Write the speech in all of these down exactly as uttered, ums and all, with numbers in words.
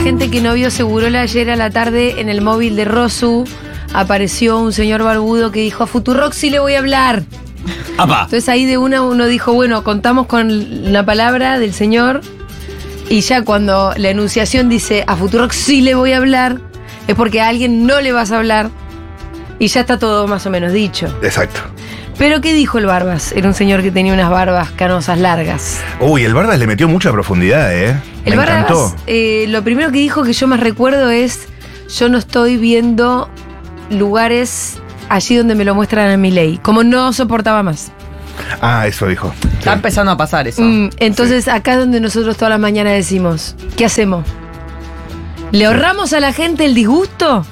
gente que no vio Segurola ayer a la tarde en el móvil de Rosu, apareció un señor barbudo que dijo: a Futurock sí le voy a hablar. ¡Apa! Entonces ahí de una uno dijo, bueno, contamos con la palabra del señor. Y ya cuando la enunciación dice a Futurock sí le voy a hablar, es porque a alguien no le vas a hablar. Y ya está todo más o menos dicho. Exacto. Pero ¿qué dijo el Barbas? Era un señor que tenía unas barbas canosas largas. Uy, el Barbas le metió mucha profundidad, ¿eh? El Me Barbas, encantó. eh, lo primero que dijo que yo más recuerdo es: yo no estoy viendo lugares allí donde me lo muestran a Milei. Como no soportaba más. Ah, eso dijo. Sí. Está empezando a pasar eso. Mm, entonces acá es donde nosotros toda la mañana decimos: ¿qué hacemos? ¿Le ahorramos a la gente el disgusto?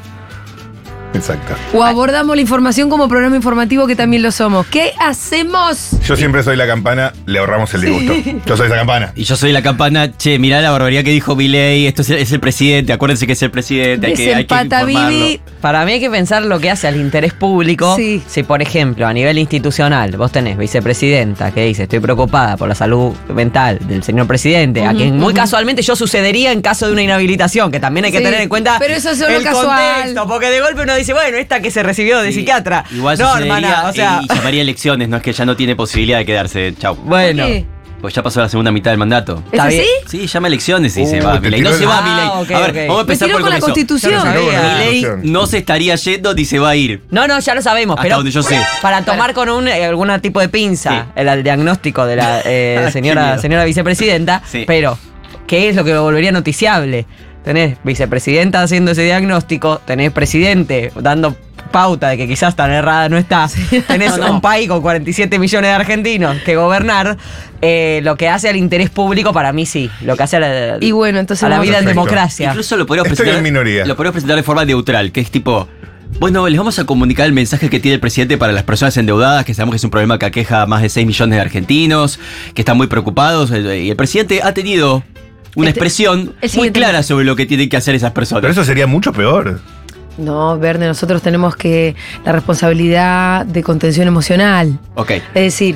Exacto. ¿O abordamos la información como programa informativo que también lo somos? ¿Qué hacemos? Yo siempre soy la campana, le ahorramos el disgusto. Yo soy esa campana. Y yo soy la campana, che, mirá la barbaridad que dijo Milei, esto es el, es el presidente, acuérdense que es el presidente, hay que, hay que Desempata, informarlo. Vivi. Para mí hay que pensar lo que hace al interés público. Sí. Si, por ejemplo, a nivel institucional, vos tenés vicepresidenta que dice: estoy preocupada por la salud mental del señor presidente, a Ujú, quien muy ujú. casualmente yo sucedería en caso de una inhabilitación, que también hay que Sí, tener en cuenta pero eso es solo el casual. contexto, porque de golpe uno dice, bueno, esta que se recibió de Sí, psiquiatra. Igual no, sucedería hermana, o sea. y llamaría elecciones, no es que ya no tiene posibilidad de quedarse. Chau. Bueno. ¿Qué? Pues ya pasó la segunda mitad del mandato. ¿Es Está así? bien. Sí, llama elecciones y Uh, se va te Milei. tiró No el- se va Ah, Milei. ok, a ver, ok. vamos a Me empezar tiró por con la el comienzo. Constitución. Yo no sabía. Milei Constitución. no se estaría yendo ni se va a ir. No, no, ya lo sabemos, Hasta pero donde yo sé. para tomar con un eh, algún tipo de pinza Sí. el, el diagnóstico de la eh, Ay, qué señora, miedo. señora vicepresidenta, Sí. pero ¿qué es lo que lo volvería noticiable? Tenés vicepresidenta haciendo ese diagnóstico, tenés presidente dando pauta de que quizás tan errada no está, tenés No, no. un país con cuarenta y siete millones de argentinos que gobernar, eh, lo que hace al interés público para mí sí, lo que hace a la, Y bueno, entonces a la vamos- vida en Perfecto. democracia. Incluso lo podríamos Estoy presentar. en minoría. Lo podríamos presentar de forma neutral, que es tipo. Bueno, les vamos a comunicar el mensaje que tiene el presidente para las personas endeudadas, que sabemos que es un problema que aqueja a más de seis millones de argentinos, que están muy preocupados. Y el presidente ha tenido una Este- expresión el muy siguiente clara sobre lo que tienen que hacer esas personas. Pero eso sería mucho peor. No, Verne, nosotros tenemos que la responsabilidad de contención emocional. Ok. Es decir,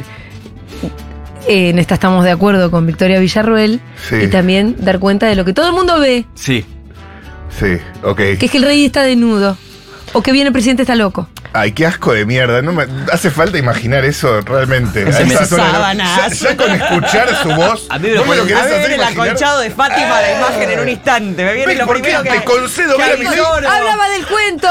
en esta estamos de acuerdo con Victoria Villarruel. Sí. Y también dar cuenta de lo que todo el mundo ve, Sí. Sí, ok. que es que el rey está desnudo. O que viene el presidente está loco. Ay, qué asco de mierda. No me, hace falta imaginar eso realmente. Se A me- esa zona, ¿no? sábanas. Ya, ya con escuchar su voz. A mí me lo ¿vos me lo ponen- querés A ver hacer el imaginar? acolchado de Fátima, la imagen en un instante. Me viene lo ¿Por qué primero que te concedo que ver a hay Milei? lloro. ¡Hablaba del cuento!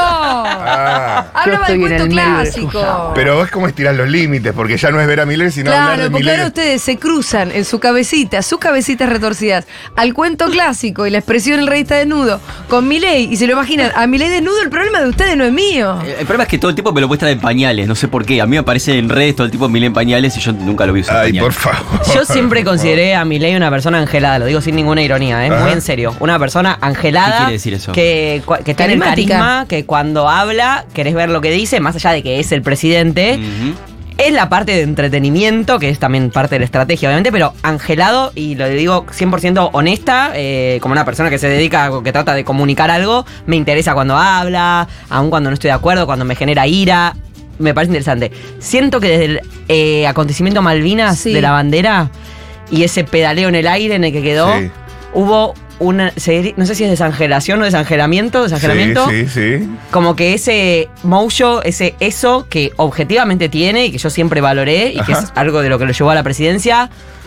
Ah, ¡Hablaba del cuento clásico! pero es como estirar los límites, porque ya no es ver a Milei, sino hablar Claro, de porque Milei. ahora ustedes se cruzan en su cabecita, sus cabecitas retorcidas, al cuento clásico y la expresión el rey está desnudo con Milei y se lo imaginan a Milei desnudo. El problema de ustedes no es mío. El el problema es que todo el tiempo me lo muestran en pañales, no sé por qué. A mí me aparece en redes todo el tiempo Milei en pañales y yo nunca lo vi usar Ay, pañales. por favor. Yo siempre consideré a Milei una persona angelada, lo digo sin ninguna ironía, ¿eh? Ajá. muy en serio. Una persona angelada. ¿Qué quiere decir eso? Que, cua- que tiene el Carismática. carisma, que cuando habla querés ver lo que dice, más allá de que es el presidente. Ujú. Es la parte de entretenimiento, que es también parte de la estrategia, obviamente, pero angelado, y lo digo cien por ciento honesta, eh, como una persona que se dedica, que trata de comunicar algo, me interesa cuando habla, aun cuando no estoy de acuerdo, cuando me genera ira, me parece interesante. Siento que desde el eh, acontecimiento Malvinas Sí. de la bandera y ese pedaleo en el aire en el que quedó, Sí. hubo una, se- no sé si es desangelación o desangelamiento, desangelamiento. Sí, sí, sí. Como que ese mojo, ese eso que objetivamente tiene y que yo siempre valoré y que Ajá. es algo de lo que lo llevó a la presidencia,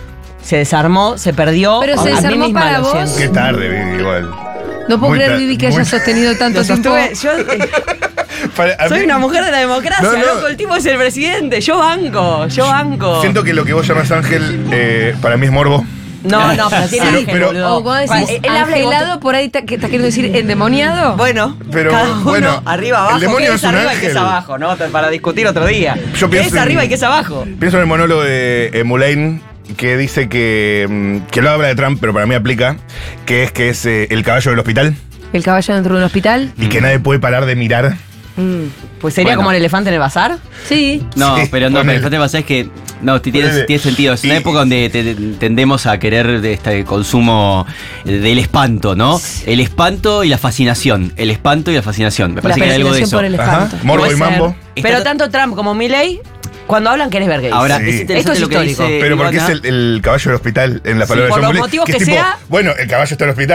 se desarmó, se perdió. Pero se A mí desarmó misma para lo vos. siento. Qué tarde, Vivi, igual. No puedo Muy creer, ta- Vivi, que muy- hayas sostenido tanto Lo tiempo. sostuve- yo eh, Para- a soy mí- una mujer de la democracia, No, no. loco, el tipo es el presidente, yo banco, yo banco. Siento que lo que vos llamas Ángel, eh, para mí es morbo. No, no, pero tiene Pero- ángel, pero- boludo. O vos decís, Cuando- él habla y vos te- angelado, por ahí, ta- ¿qué estás queriendo decir? ¿Endemoniado? Bueno, Pero, cada uno bueno, arriba, abajo. el demonio ¿Qué es es un arriba y qué es ángel. abajo? ¿No? Para discutir otro día. Yo ¿Qué pienso es en- arriba y qué es abajo? Pienso en el monólogo de eh, Moulin, que dice que, mm, que lo habla de Trump, pero para mí aplica, que es que es eh, el caballo del hospital El caballo dentro de un hospital. y que nadie puede parar de mirar. Mm. Pues sería Bueno. como el elefante en el bazar. Sí. No, Sí, pero no, ponele. pero lo que pasa es que no, ti- tiene, Ponele. tiene sentido. Es una Y- época donde te- te- tendemos a querer de este consumo del espanto, ¿no? El espanto y la fascinación. El espanto y la fascinación. Me La parece que hay algo de fascinación eso. por el Ajá. espanto. Morbo Puede y ser. mambo. Está Pero to- tanto Trump como Milley, cuando hablan querés ver gays. Ahora, Sí. es interesante Esto es lo que histórico. dice Pero porque es Ivana. el, el caballo del hospital en la Sí, palabra por de John los Mulaney, motivos que es que tipo, sea. bueno, el caballo está en el hospital.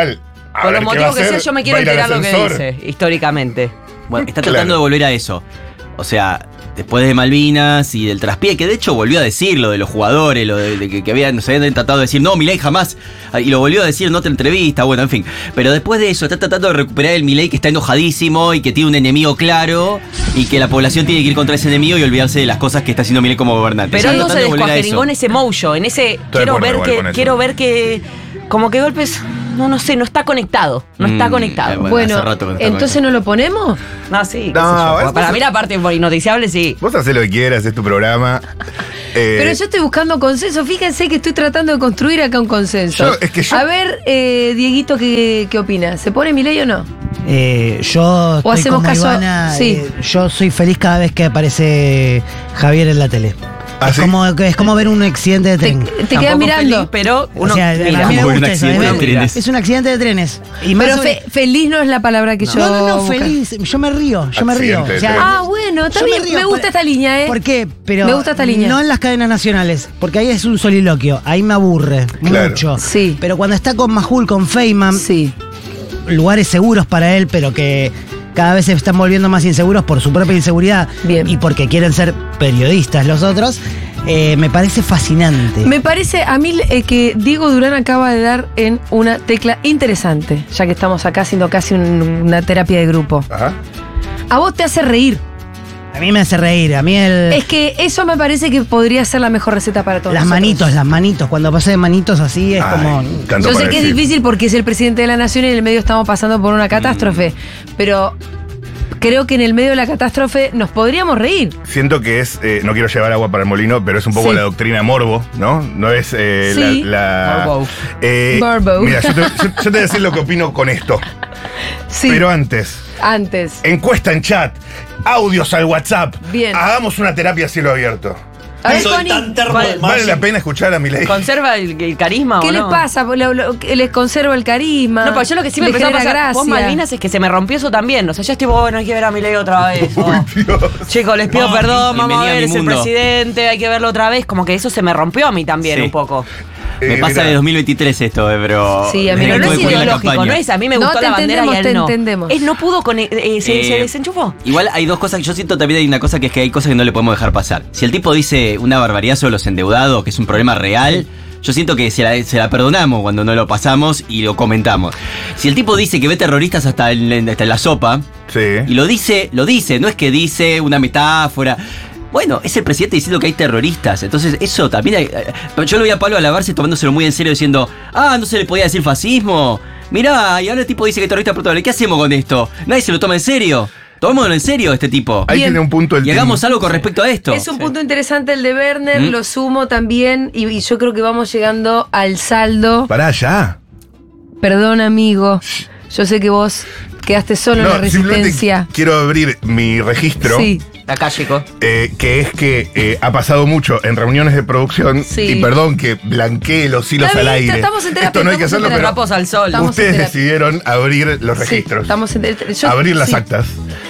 A Por ver, los ¿qué va a motivos que sea, hacer? yo me quiero ¿Va a ir al enterar lo que ascensor? dice, históricamente. Bueno, está Claro. tratando de volver a eso. O sea, después de Malvinas y del traspié, que de hecho volvió a decir lo de los jugadores, lo de, de que, que habían, se habían tratado de decir, no, Milei jamás, y lo volvió a decir en otra entrevista, bueno, en fin. Pero después de eso, está tratando de recuperar el Milei que está enojadísimo y que tiene un enemigo claro y que la población tiene que ir contra ese enemigo y olvidarse de las cosas que está haciendo Milei como gobernante. Pero Está él no se tratando de volver a descuajeringó en eso. ese mojo, en ese. de Quiero acuerdo ver igual que. con eso. Quiero ver que. Como que golpes. No, no sé, no está conectado. No está Mm, conectado. eh, bueno. Bueno, hace rato que no está entonces con no lo ponemos. No, sí. qué No, sé yo. es- Para vos- mí la parte innoticiable sí. Vos hacés lo que quieras, es tu programa. Eh, Pero yo estoy buscando consenso. Fíjense que estoy tratando de construir acá un consenso. Yo- es que yo- A ver, eh, Dieguito, ¿qué, qué opina? ¿Se pone mi ley o no? Eh, yo estoy hacemos como caso- Ivana, sí. eh, yo soy feliz cada vez que aparece Javier en la tele. ¿Ah, es, sí? como, es como ver un accidente de Te, tren. te quedas Tampoco mirando. feliz, pero uno o sea, mira. a mí me Como un gusta eso. accidente es, de ver- trenes. es un accidente de trenes. Y más Pero sobre- fe- feliz no es la palabra que yo. no, no, no, busco. feliz. Yo me río, yo me río. Accidente de O sea, tren. Ah, bueno, está yo bien. río Me gusta por- esta línea, ¿eh? ¿Por qué? Pero Me gusta esta línea. no en las cadenas nacionales, porque ahí es un soliloquio. Ahí me aburre Claro. mucho. Sí. Pero cuando está con Majul, con Feynman, Sí. lugares seguros para él, pero que cada vez se están volviendo más inseguros por su propia inseguridad Bien. y porque quieren ser periodistas los otros, eh, me parece fascinante. Me parece a mí eh, que Diego Durán acaba de dar en una tecla interesante, ya que estamos acá haciendo casi un- una terapia de grupo. Ajá. A vos te hace reír. A mí me hace reír, a mí el... Es que eso me parece que podría ser la mejor receta para todos las nosotros. manitos, las manitos, cuando pasé de manitos así es Ay, como... tanto Yo sé para que es decir. difícil porque es el presidente de la nación y en el medio estamos pasando por una catástrofe, pero creo que en el medio de la catástrofe nos podríamos reír. Siento que es, eh, no quiero llevar agua para el molino, pero es un poco Sí. la doctrina Morbo, ¿no? No es eh, Sí. la... la- Morbo. Eh, Morbo. Mira, yo te, yo- yo te voy a decir lo que opino con esto. Sí, Pero antes, antes. encuesta en chat, audios al WhatsApp. Bien. Hagamos una terapia a cielo abierto. A ver, Soy Connie, tan termo ¿cuál- del ¿Vale Masi. la pena escuchar a Milei? ¿Conserva el, el carisma ¿qué o les no? pasa? Lo- lo- que les conserva el carisma. No, pero yo lo que sí me les empezó a genera pasar vos gracia. Malvinas es que se me rompió eso también. O sea, ya estoy, bueno, hay que ver a Milei otra vez. oh. Dios. Chicos, les pido Mami, perdón, vamos a bienvenida a ver, mi es el mundo. presidente, hay que verlo otra vez. Como que eso se me rompió a mí también Sí. un poco. Me Eh, pasa mirá. de dos mil veintitrés esto, eh, pero... Sí, a mí Pero no no es después de la ideológico, campaña. no es a mí me No, gustó te la bandera y a entendemos, él te no. entendemos. Él no pudo con eh, eh, se, se Eh, desenchufó. Igual hay dos cosas que yo siento también hay una cosa que es que hay cosas que no le podemos dejar pasar. Si el tipo dice una barbaridad sobre los endeudados, que es un problema real, yo siento que se la, se la perdonamos cuando no lo pasamos y lo comentamos. Si el tipo dice que ve terroristas hasta en, hasta en la sopa, Sí. y lo dice, lo dice, no es que dice una metáfora. Bueno, es el presidente diciendo que hay terroristas. Entonces, eso también hay. eh, Yo lo vi a Pablo alabarse tomándoselo muy en serio, diciendo, ah, no se le podía decir fascismo. Mirá, y ahora el tipo dice que hay terroristas por todo lado. ¿Qué hacemos con esto? Nadie se lo toma en serio. Tomémoslo en serio, este tipo. Ahí Bien. tiene un punto el Y hagamos team. algo con respecto a esto. Es un punto interesante el de Werner, ¿Mm? lo sumo también, y, y yo creo que vamos llegando al saldo. Pará, ya. Perdón, amigo. Yo sé que vos quedaste solo en la simplemente resistencia. quiero abrir mi registro. Sí. Acá, chico. eh, que es que eh, ha pasado mucho en reuniones de producción. Sí. Y perdón que blanqueé los hilos Está al bien, aire. estamos en terapia, Esto no hay que estamos en hacerlo, terapia. pero Trapos al sol. Estamos en ustedes terapia. decidieron abrir los Sí, registros. estamos en- yo- abrir las sí. actas.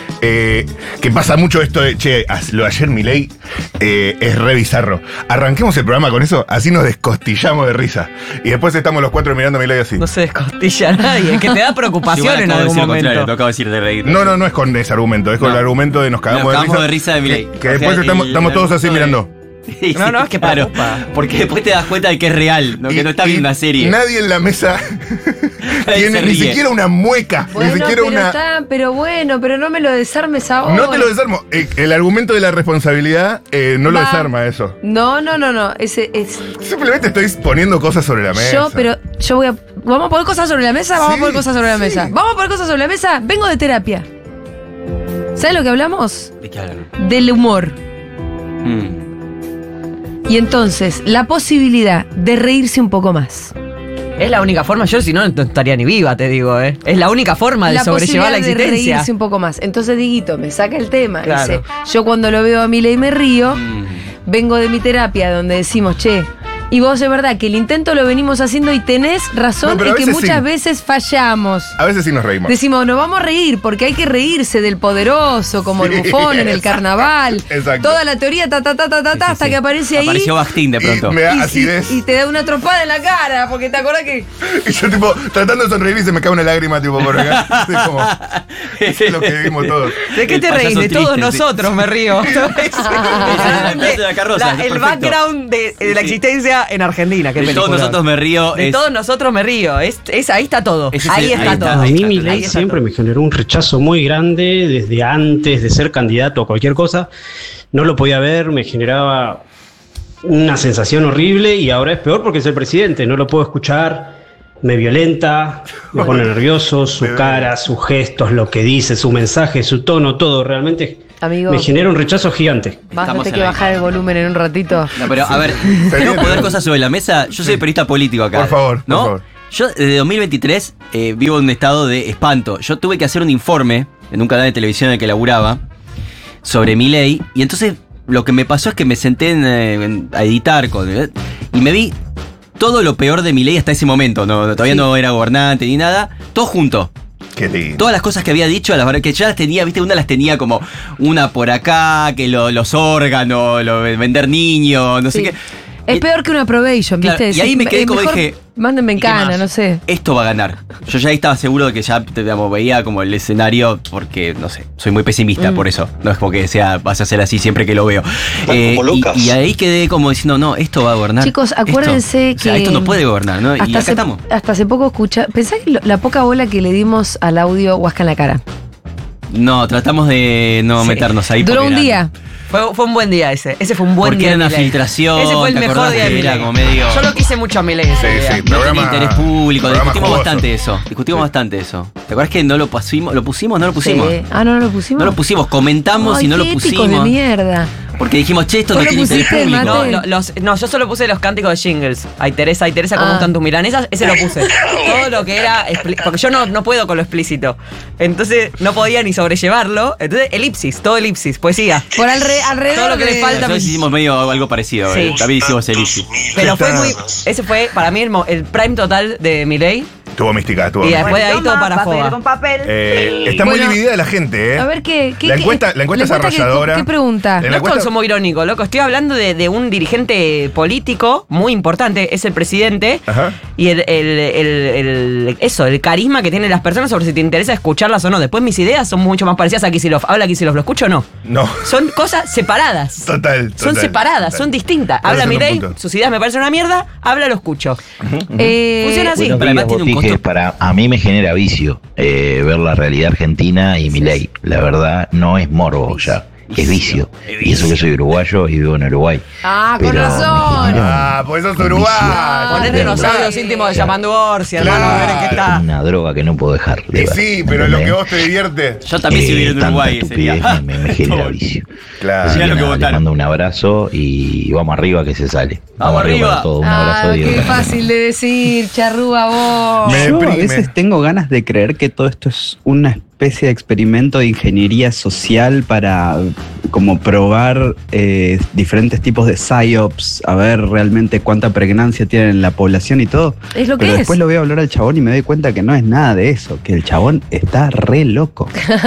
Eh, que pasa mucho esto de, che, as- lo de ayer Milei eh, es re bizarro. Arranquemos el programa con eso, así nos descostillamos de risa. Y después estamos los cuatro mirando a Milei así. No se descostilla a nadie, es que te da preocupación Igual en acabo de algún decir lo contrario, momento. te acabo de decir de reír. No, no, no es con ese argumento, es con No. el argumento de nos cagamos, Nos cagamos de, de risa de Milei. Que, que O sea, después estamos, el- estamos todos así el- mirando. Sí, No, no, es que claro, preocupa. porque después te das cuenta de que es real, no, que Y- no está y viendo una serie. Nadie en la mesa Nadie tiene se ni ríe. siquiera una mueca, Bueno, ni siquiera pero una. está, pero bueno, pero no me lo desarmes ahora. No te lo desarmo. Eh, El argumento de la responsabilidad eh, no lo Va. desarma eso. No, no, no, no. Ese es. Simplemente estoy poniendo cosas sobre la mesa. Yo, pero yo voy a. ¿Vamos a poner cosas sobre la mesa? Vamos Sí, a poner cosas sobre la sí. mesa. ¿Vamos a poner cosas sobre la mesa? Vengo de terapia. ¿Sabes lo que hablamos? ¿De qué hablan? Del humor. Mm. Y entonces, la posibilidad de reírse un poco más. Es la única forma, yo si no, no estaría ni viva, te digo, ¿eh? Es la única forma de La sobrellevar la posibilidad de existencia. reírse un poco más. Entonces, Diguito me saca el tema. Claro. Dice, yo cuando lo veo a Milei me río. Mm. Vengo de mi terapia donde decimos, che, Y vos es verdad que el intento lo venimos haciendo y tenés razón No, pero en a que veces muchas sí. veces fallamos. A veces sí nos reímos. Decimos, nos vamos a reír porque hay que reírse del poderoso, como Sí, el bufón en el exacto, carnaval. exacto. Toda la teoría, ta, ta, ta, ta, ta, Sí, ta, sí, hasta sí. que aparece ahí. Apareció Bastín de Y pronto. me da y, acidez. y- y te da una trompada en la cara, porque te acordás que. Y yo, tipo, tratando de sonreír y se me cae una lágrima, tipo, por acá. Es como, es lo que vivimos todos. ¿De qué El te reís? payaso De todos triste, sí. nosotros me río. Es de la carroza, la- está el perfecto. background de, de la existencia en Argentina. Qué De todos película. nosotros me río. De es- todos nosotros me río. Es, es- ahí está todo. Ese es Ahí el- está ahí está, todo. ahí A mí está, mi ahí ley está siempre todo. me generó un rechazo muy grande desde antes de ser candidato a cualquier cosa. No lo podía ver, me generaba una sensación horrible y ahora es peor porque es el presidente, no lo puedo escuchar, me violenta, me pone nervioso, su cara, sus gestos, lo que dice, su mensaje, su tono, todo realmente Amigo. me genera un rechazo gigante. Vas a Estamos tener en que la bajar el volumen en un ratito. No, pero a ver, tenemos que poner cosas sobre la mesa. Yo soy periodista político acá. Por favor, por ¿no? favor. Yo desde dos mil veintitrés eh, vivo en un estado de espanto. Yo tuve que hacer un informe en un canal de televisión en el que laburaba sobre mi ley. Y entonces lo que me pasó es que me senté en, eh, en- a editar con, eh, y me vi todo lo peor de mi ley hasta ese momento. No, todavía Sí. no era gobernante ni nada. Todo junto. Qué lindo. Todas las cosas que había dicho, las verdad que ya las tenía, viste, una las tenía como una por acá, que lo- los órganos, lo, vender niños, no Sí. sé qué. Es Y- peor que una probation, Claro, ¿viste? y ahí me quedé Es como mejor dije, Mándenme en ¿y qué cana, más? no sé. Esto va a ganar. Yo ya ahí estaba seguro de que ya digamos, veía como el escenario, porque, no sé, soy muy pesimista Mm. por eso. No es porque sea, vas a ser así siempre que lo veo. Van Eh, como y, locas. y ahí quedé como diciendo, no, esto va a gobernar. Chicos, Esto- acuérdense o sea, que- esto no puede gobernar, ¿no? Y Hasta acá hace, estamos. hasta hace poco escucha. Pensá que lo- la poca bola que le dimos al audio Huasca en la cara. No, tratamos de no Sí. meternos ahí. Duró porque un era- día. Fue, fue un buen día ese. Ese fue un buen Porque día. era de una Milei. filtración, Ese fue el ¿te mejor acordás día de que era Milei. como medio- Yo lo quise mucho a Milei ese Sí, día. sí. No Programa- tenía interés público, programa discutimos jugoso. bastante eso. Discutimos Sí. bastante eso. ¿Te acuerdas que no lo pusimos? ¿Lo pusimos o no lo pusimos? Sí. Ah, no, no lo pusimos. No lo pusimos, comentamos Ay, y no lo qué éticos pusimos. de mierda. Porque dijimos, che, esto no Vos lo tiene interés pusiste, público. Mate. No, lo- los- no, yo solo puse los cánticos de jingles. Ay, Teresa, ay, Teresa, ¿cómo Ah. están tus milanesas? Ese lo puse. Todo lo que era. expli- Porque yo no, no puedo con lo explícito. Entonces no podía ni sobrellevarlo. Entonces, elipsis, todo elipsis, poesía. Por alre- alrededor. Todo lo que le de- falta. Nosotros hicimos medio algo parecido. Sí. eh. También hicimos el Ipsi. Pero fue Está- muy. Ese fue para mí el, mo- el prime total de Milei. Estuvo mística, estuvo Y mística. después de ahí todo para papel joda. con papel. Eh, está muy Bueno, dividida la gente, ¿eh? A ver qué. qué la qué- encuesta, la encuesta es que- arrolladora. ¿Qué pregunta? En No la es encuesta- consumo irónico, loco. Estoy hablando de, de un dirigente político muy importante, es el presidente. Ajá. Y el, el- el- el- eso, el carisma que tienen las personas sobre si te interesa escucharlas o no. Después mis ideas son mucho más parecidas a Kicillof. ¿Habla Kicillof? ¿Lo escucho o no? No. Son cosas separadas. Total, Son total, separadas, total. son distintas. Estás Habla haciendo un Milei, punto. sus ideas me parecen una mierda, habla, lo escucho. Eh, Funciona así. Pero además tiene un costo. Para a mí me genera vicio eh, ver la realidad argentina y mi ley. La verdad no es morbo ya, es vicio. Y eso que soy uruguayo y vivo en Uruguay. Ah, con Pero me razón. genera Ah, pues sos un uruguayo. Ah, Ponete unos claro. audios íntimos de llamando Orsi, hermano, a ver en qué está. una droga que no puedo dejar. de Y ver, sí, pero lo ¿entendés? que vos te divierte. Yo también si Eh, viviera en tanta Uruguay sería. estupidez me, me genera vicio. Claro. Así Mirá que lo que nada, les votaron. mando un abrazo y vamos arriba que se sale. Vamos Vamos, arriba arriba. para todo. Un Ah, abrazo. Diego. qué fácil de decir, charrúa vos. Me Yo a deprime. veces tengo ganas de creer que todo esto es una especie de experimento de ingeniería social para como probar eh, diferentes tipos de psyops, a ver realmente cuánta pregnancia tienen en la población y todo. Es lo que Pero es. después lo veo hablar al chabón y me doy cuenta que no es nada de eso, que el chabón está re loco.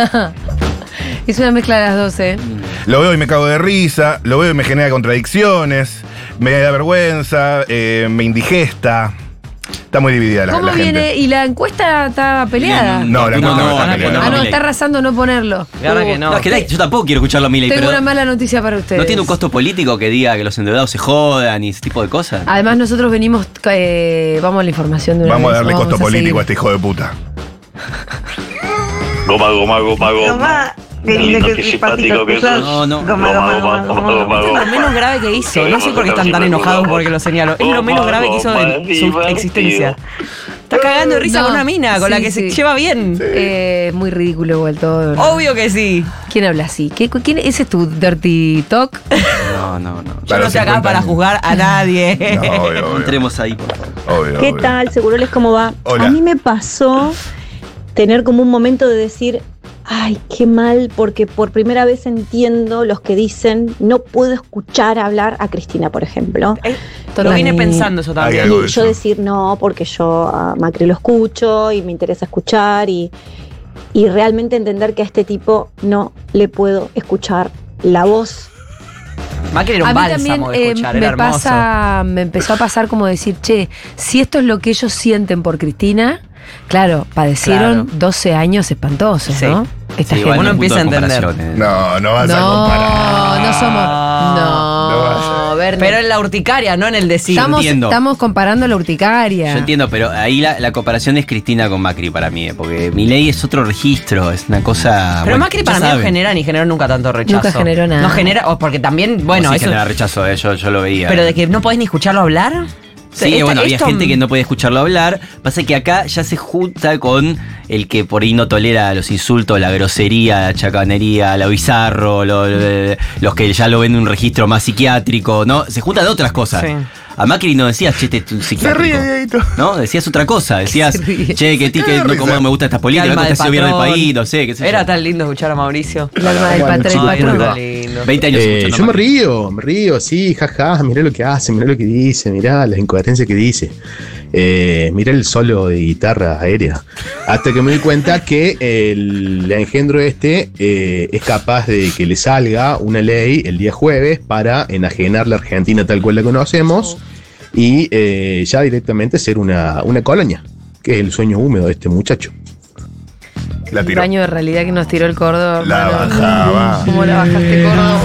Es una mezcla de las dos, ¿eh? Lo veo y me cago de risa, lo veo y me genera contradicciones, me da vergüenza, eh, me indigesta. Está muy dividida la, ¿Cómo la viene? gente. ¿Y la encuesta está peleada? No, la encuesta no está no, peleada. Ah, no, Milei. está arrasando no ponerlo. La verdad que no. No, es que nadie- yo tampoco quiero escucharlo a Milei, Tengo pero una mala noticia para ustedes. ¿no tiene un costo político que diga que los endeudados se jodan y ese tipo de cosas? Además, nosotros venimos. eh, vamos a la información de una Vamos a vez, darle costo seguir. político a este hijo de puta. Goma, goma, goma, goma. Goma, qué lindo, lindo, qué qué simpático simpático que que sos. sos. No, no. Goma, goma, goma, goma, goma. Es lo menos grave que hizo. No sé por qué están tan enojados porque lo señalo. Es lo menos grave que hizo en su existencia. Está cagando de risa No, con una mina con la sí, que sí. se lleva bien. Eh, muy ridículo igual todo. ¿no? Obvio que sí. ¿Quién habla así? ¿Qué, quién, ¿Ese es tu dirty talk? No, no, no. Yo Para no los estoy acá cincuenta para años. juzgar a nadie. No, obvio, No obvio. entremos ahí, por favor. Obvio, ¿Qué obvio. tal, Seguroles? ¿Cómo va? Hola. A mí me pasó tener como un momento de decir, ay, qué mal, porque por primera vez entiendo los que dicen, no puedo escuchar hablar a Cristina, por ejemplo. Eh, lo vine pensando eso también. Y yo decir no, porque yo a Macri lo escucho y me interesa escuchar y, y realmente entender que a este tipo no le puedo escuchar la voz. Macri era un a mí bálsamo también de escuchar, eh, era me, pasa, me empezó a pasar como decir, che, si esto es lo que ellos sienten por Cristina, claro, padecieron Claro. doce años espantosos, Sí. ¿no? Esta Sí, gente. igual Uno no empieza a punto de entender. comparación, eh. No, no vas a No, comparar. no somos. No, No vaya. Werner. Pero en la urticaria, no en el decir. estamos, entiendo. estamos comparando la urticaria. Yo entiendo, pero ahí la, la comparación es Cristina con Macri para mí, eh, porque Milei es otro registro, es una cosa. Pero bueno, Macri ya para mí no saben. genera ni generó nunca tanto rechazo. Nunca generó nada. No genera, o porque también, bueno, Sí eso. genera rechazo, eh, yo, yo lo veía. Pero de que no podés ni escucharlo hablar. Sí, Esta- bueno, había esto- gente que no podía escucharlo hablar. Pasa que acá ya se junta con el que por ahí no tolera los insultos, la grosería, la chacanería, lo bizarro, lo- lo- los que ya lo ven en un registro más psiquiátrico, ¿no? Se juntan otras cosas. Sí. A Macri no decías, che, este es un Se psiquiátrico. ríe, Dieguito. ¿No? Decías otra cosa. Decías, Se ríe. che, que ti que no, cómo no me gusta esta política, no Alma te de has sido bien del patrón. país, no sé, qué sé Era yo. tan lindo escuchar a Mauricio. El alma del Bueno, patrón. chicos, Ay, ¿cómo era le va? tan lindo. veinte años Eh, escuchando yo a me Macri. río, me río, sí, jaja, mirá lo que hace, mirá lo que dice, mirá las incoherencias que dice. Eh, mirá el solo de guitarra aérea. Hasta que me di cuenta que el engendro este eh, es capaz de que le salga una ley el día jueves para enajenar la Argentina tal cual la conocemos y eh, ya directamente ser una, una colonia, que es el sueño húmedo de este muchacho. La El tiró. baño de realidad que nos tiró el Córdoba. La hermano. bajaba. ¿Cómo la bajaste, Córdoba?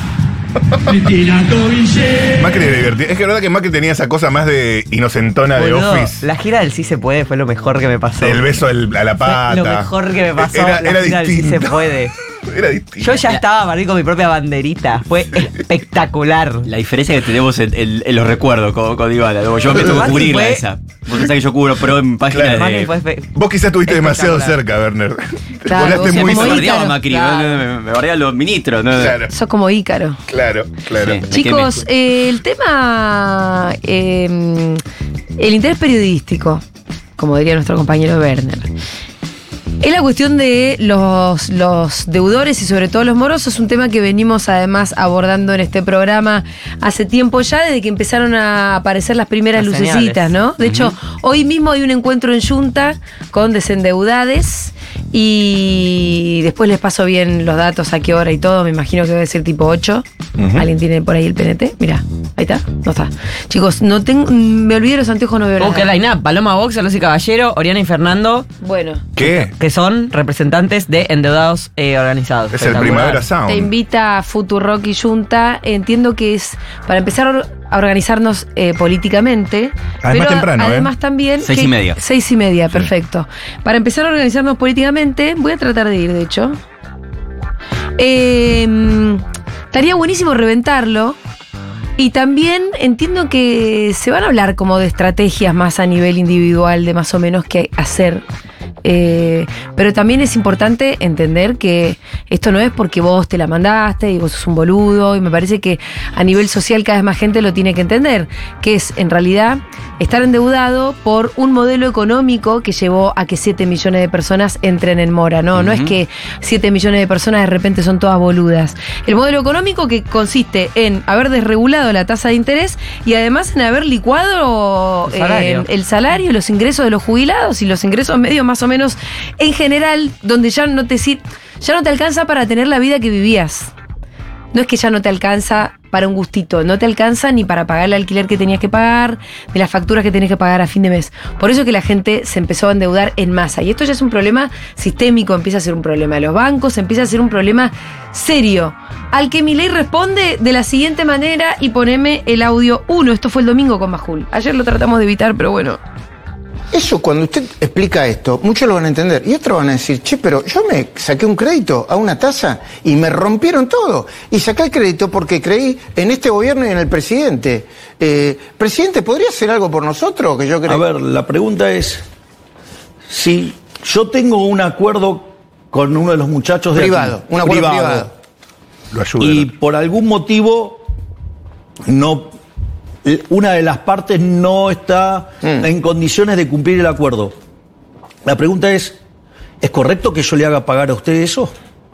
Macri era divertido. Es que la verdad que Macri tenía esa cosa más de inocentona de Boludo, Office. la gira del Sí se puede fue lo mejor que me pasó. El beso al- a la Fue pata. lo mejor que me pasó. Era, la era gira del Sí se distinto. puede. Era distinto. Yo ya estaba para ir con mi propia banderita. Fue espectacular. La diferencia que tenemos en, en- en los recuerdos con, con Ivana. ¿no? Yo me tengo que Macri cubrirla fue- esa. Vos pensás que yo cubro pro en páginas Claro. Macri de. fue espe- Vos quizás estuviste demasiado espectacular. cerca, Werner. Te Claro, volaste vos muy me como cerca. bardeaba Ícaro. Macri, Claro. me, me, me bardeaban los ministros. ¿no? Claro, Sos como Ícaro. claro, claro. Sí. Me Chicos, eh, el tema, eh, el interés periodístico, como diría nuestro compañero Werner, es la cuestión de los, los deudores y sobre todo los morosos, un tema que venimos además abordando en este programa hace tiempo ya, desde que empezaron a aparecer las primeras Las lucecitas, señales. ¿no? De hecho, hoy mismo hay un encuentro en Junta con desendeudades y después les paso bien los datos, a qué hora y todo, me imagino que debe ser tipo ocho. Ujú. ¿Alguien tiene por ahí el P N T? Mirá, ahí está, no está. Chicos, no tengo, me olvidé los anteojos, no veo Oh, nada. que line-up. Paloma Box, Alonso y Caballero, Oriana y Fernando, Bueno, ¿Qué? que son representantes de endeudados eh, organizados. Es el Espectacular. Primavera te Sound. invita a Futurock y Junta. Entiendo que es para empezar a or- a organizarnos eh, políticamente. Ah, es pero más temprano, además ¿eh? también. Seis que- y media. Seis y media, perfecto. Para empezar a organizarnos políticamente, voy a tratar de ir, de hecho. Eh, estaría buenísimo reventarlo. Y también entiendo que se van a hablar como de estrategias más a nivel individual, de más o menos qué hacer. Eh, pero también es importante entender que esto no es porque vos te la mandaste y vos sos un boludo, y me parece que a nivel social cada vez más gente lo tiene que entender, que es en realidad estar endeudado por un modelo económico que llevó a que siete millones de personas entren en mora, ¿no? No es que siete millones de personas de repente son todas boludas. El modelo económico que consiste en haber desregulado la tasa de interés y además en haber licuado El salario. eh, el salario, los ingresos de los jubilados y los ingresos medios más o menos en general, donde ya no te sir- ya no te alcanza para tener la vida que vivías. No es que ya no te alcanza para un gustito, no te alcanza ni para pagar el alquiler que tenías que pagar, ni las facturas que tenías que pagar a fin de mes. Por eso que la gente se empezó a endeudar en masa. Y esto ya es un problema sistémico, empieza a ser un problema de los bancos, empieza a ser un problema serio. Al que Milei responde de la siguiente manera, y poneme el audio uno. Esto fue el domingo con Majul. Ayer lo tratamos de evitar, pero bueno. Eso, cuando usted explica esto, muchos lo van a entender. Y otros van a decir, che, pero yo me saqué un crédito a una tasa y me rompieron todo. Y saqué el crédito porque creí en este gobierno y en el presidente. Eh, presidente, ¿podría hacer algo por nosotros? Que yo creo. A ver, la pregunta es, si yo tengo un acuerdo con uno de los muchachos de Privado, aquí, un acuerdo privado. Lo ayuda. y por algún motivo no una de las partes no está Mm. en condiciones de cumplir el acuerdo. La pregunta es, ¿Es correcto que yo le haga pagar a usted eso?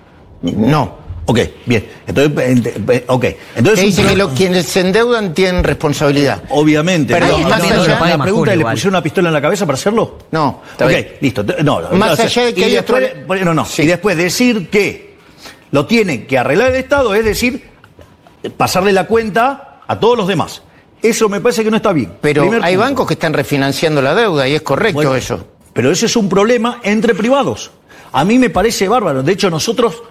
No. Ok, bien. Entonces, ok. Entonces, que dice que lo, quienes se endeudan tienen responsabilidad. Obviamente. Perdón, no, más no, allá, no, la la pregunta es, ¿le igual. pusieron una pistola en la cabeza para hacerlo? No. Ok, bien. listo. No, no, más no, allá de que y hay después, otro... no, no. Sí. Y después decir que lo tiene que arreglar el Estado, es decir, pasarle la cuenta a todos los demás. Eso me parece que no está bien. Pero Primer hay punto. bancos que están refinanciando la deuda y es correcto Bueno, eso. Pero ese es un problema entre privados. A mí me parece bárbaro. De hecho, nosotros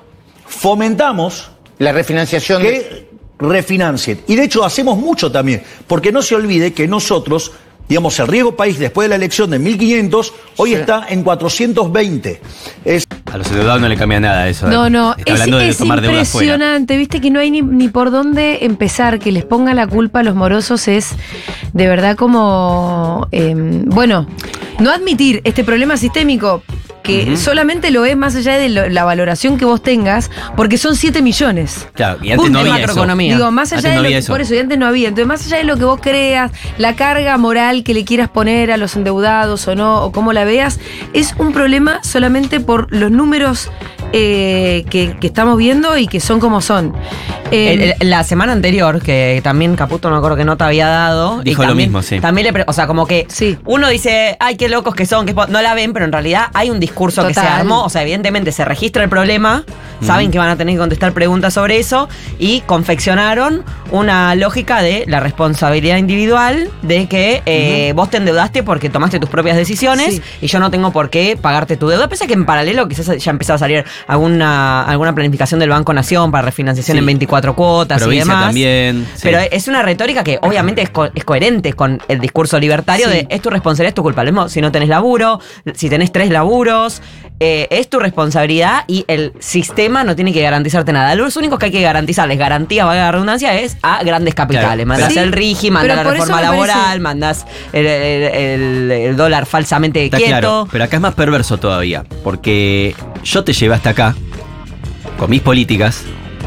fomentamos la refinanciación que de... refinancien. Y de hecho hacemos mucho también, porque no se olvide que nosotros, digamos, el riesgo país después de la elección de mil quinientos, hoy Sí. está en cuatrocientos veinte. Es A los endeudados no le cambia nada eso. No, no, Está es, hablando de es tomar deuda fuera. impresionante, viste que no hay ni, ni por dónde empezar, que les ponga la culpa a los morosos es de verdad como, eh, bueno, no admitir este problema sistémico que Ujú. solamente lo es más allá de lo- la valoración que vos tengas, porque son siete millones. Claro, y antes Punto. no había macroeconomía. Digo, más allá Antes de no lo había que, eso. por eso, y antes no había. Entonces, más allá de lo que vos creas, la carga moral que le quieras poner a los endeudados o no, o cómo la veas, es un problema solamente por los números eh, que, que estamos viendo y que son como son. Eh, El- el- la semana anterior, que también Caputo no me acuerdo qué nota había dado. Dijo y lo también, mismo, sí. También le, pre- o sea, como que Sí. uno dice, ay, qué locos que son, que po-". no la ven, pero en realidad hay un discurso que se Total. armó. O sea, evidentemente se registra el problema, saben Ujú. que van a tener que contestar preguntas sobre eso y confeccionaron una lógica de la responsabilidad individual, de que eh, vos te endeudaste porque tomaste tus propias decisiones Sí. y yo no tengo por qué pagarte tu deuda. Pese a que en paralelo quizás ya empezaba a salir alguna, alguna planificación del Banco Nación para refinanciación Sí. en veinticuatro cuotas y Provincia demás. también. sí. Pero es una retórica que obviamente es, co- es coherente con el discurso libertario Sí. de es tu responsabilidad, es tu culpa. Lo mismo si no tenés laburo, si tenés tres laburos, eh, es tu responsabilidad y el sistema no tiene que garantizarte nada. Los únicos que hay que garantizarles garantía, valga la redundancia, es a grandes capitales. Claro, mandás pero- el RIGI, Sí, mandás pero la por eso reforma me parece- laboral, mandás el, el- el- el dólar falsamente Está quieto. claro, pero acá es más perverso todavía, porque yo te llevé hasta acá, con mis políticas,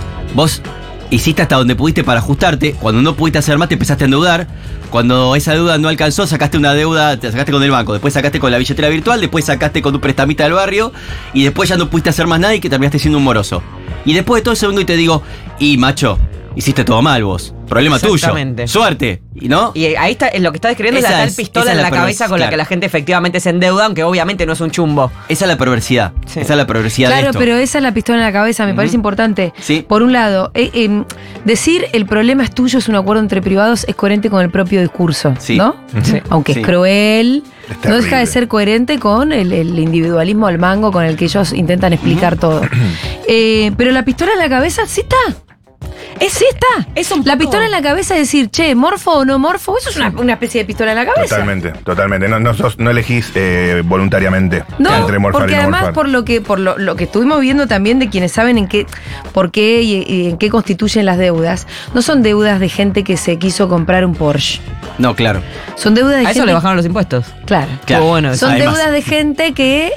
vos hiciste hasta donde pudiste para ajustarte, cuando no pudiste hacer más te empezaste a endeudar, cuando esa deuda no alcanzó sacaste una deuda, te sacaste con el banco, después sacaste con la billetera virtual, después sacaste con tu prestamita del barrio, y después ya no pudiste hacer más nada y que terminaste siendo un moroso. Y después de todo eso vengo y te digo, y macho, hiciste todo mal vos, problema tuyo, Exactamente. suerte, ¿y no? Y ahí está, lo que está describiendo es la Esa tal es- pistola esa es en la la cabeza pervers- con la claro. que la gente efectivamente se endeuda, aunque obviamente no es un chumbo. Esa es la perversidad, Sí. esa es la perversidad de Claro, esto. pero esa es la pistola en la cabeza, me parece importante. Sí. Por un lado, eh, eh, decir el problema es tuyo es un acuerdo entre privados es coherente con el propio discurso, Sí. ¿no? Sí. Aunque Sí. es cruel, Es no deja de terrible. ser coherente con el, el individualismo al mango con el que ellos intentan explicar todo. Eh, pero la pistola en la cabeza sí está. Es, sí está. Es un La poco- pistola en la cabeza es decir, che, morfo o no morfo, eso es una, una especie de pistola en la cabeza. Totalmente, totalmente. No, no, sos- no elegís eh, voluntariamente No, entre morfar porque y no además morfar. por lo que por lo, lo que estuvimos viendo también de quienes saben en qué, por qué y, y en qué constituyen las deudas, no son deudas de gente que se quiso comprar un Porsche. No, claro. Son deudas de A gente. eso le bajaron los impuestos. Claro. Claro. Estuvo bueno eso. Son Además. deudas de gente que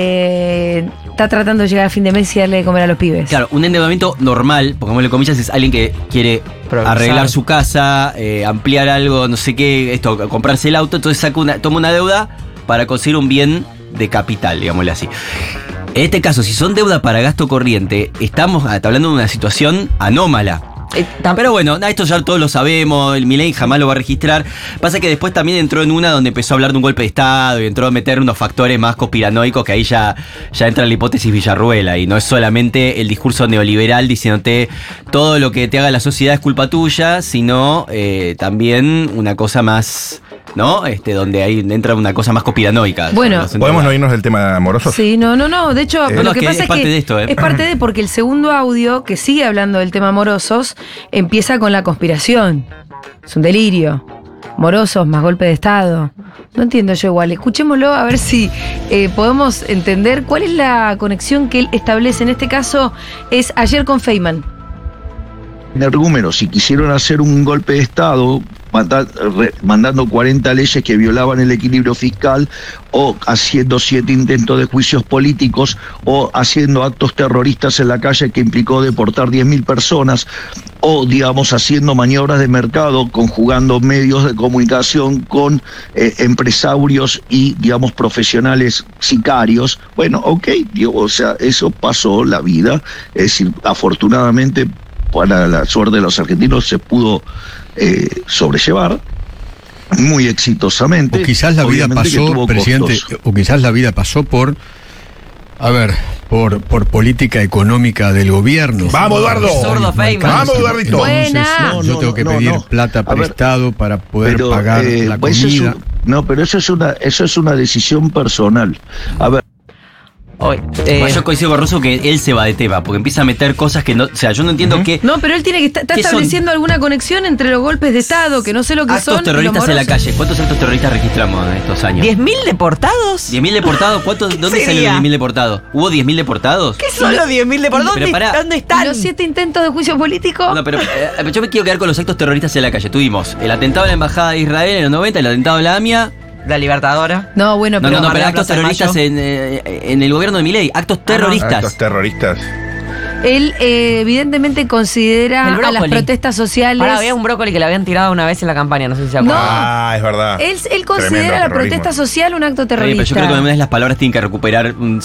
eh, está tratando de llegar a fin de mes y darle de comer a los pibes. Claro, un endeudamiento normal, pongámosle comillas, es alguien que quiere Progresar. arreglar su casa, eh, ampliar algo, no sé qué, esto, comprarse el auto, entonces saca una, toma una deuda para conseguir un bien de capital, digámosle así. En este caso, si son deuda para gasto corriente, estamos hablando de una situación anómala. Eh, tam- Pero bueno, na, esto ya todos lo sabemos, el Milei jamás lo va a registrar. Pasa que después también entró en una donde empezó a hablar de un golpe de Estado y entró a meter unos factores más conspiranoicos que ahí ya, ya entra la hipótesis Villarruela y no es solamente el discurso neoliberal diciéndote todo lo que te haga la sociedad es culpa tuya, sino eh, también una cosa más, ¿no? Este, donde ahí entra una cosa más conspiranoica. Bueno. Los ¿Podemos no irnos del tema amoroso? Sí, no, no, no. De hecho, Eh, lo no, que que pasa es es parte que de esto, ¿eh? es parte de porque el segundo audio que sigue hablando del tema morosos empieza con la conspiración. Es un delirio. Morosos más golpe de Estado. No entiendo yo igual. Escuchémoslo a ver si eh, podemos entender cuál es la conexión que él establece. En este caso es ayer con Feynman. Energúmenos, si quisieron hacer un golpe de Estado manda- re- mandando cuarenta leyes que violaban el equilibrio fiscal, o haciendo siete intentos de juicios políticos, o haciendo actos terroristas en la calle que implicó deportar diez mil personas, o digamos haciendo maniobras de mercado, conjugando medios de comunicación con eh, empresarios y digamos profesionales sicarios. Bueno, ok, digo, o sea, eso pasó la vida, es decir, afortunadamente para la suerte de los argentinos se pudo eh, sobrellevar muy exitosamente. O quizás la vida Obviamente que pasó, tuvo presidente, costos. o quizás la vida pasó por, a ver, por, por política económica del gobierno. ¡Vamos, Eduardo! Zurdo Feynman. ¡Vamos, Eduardito! Buena. No, yo no, tengo que no, pedir no. plata A ver, prestado para poder Pero, pagar eh, la pues eso es comida. un- no, pero eso es una, eso es una decisión personal. A ver. Hoy, eh, Bueno, yo coincido con Russo que él se va de tema, porque empieza a meter cosas que no. O sea, yo no entiendo qué. No, pero él tiene que estar está ¿Qué son? estableciendo alguna conexión entre los golpes de Estado, que no sé lo que Actos son. y lo terroristas en la morosos. calle. ¿Cuántos actos terroristas registramos en estos años? ¿diez mil deportados? ¿diez mil deportados? ¿Cuántos, ¿Dónde sería? salieron los diez mil deportados? ¿Hubo diez mil deportados? ¿Qué son los diez mil deportados? Pero ¿Dónde, pará. ¿Dónde están? ¿Los siete intentos de juicio político? No, pero eh, yo me quiero quedar con los actos terroristas en la calle. Tuvimos el atentado a la Embajada de Israel en los noventa, el atentado a la AMIA. La Libertadora. No, bueno, No, pero. no, no, pero María actos Plaza de terroristas Mayo. en, eh, en el gobierno de Milei. Actos terroristas. Actos terroristas. Él eh, evidentemente considera El a las brócoli. protestas sociales. Pará, había un brócoli que le habían tirado una vez en la campaña, no sé si se acuerdan. Ah, es verdad. Él, él Tremendo considera la terrorismo. protesta social un acto Está bien, terrorista. pero yo creo que además las palabras tienen que recuperar un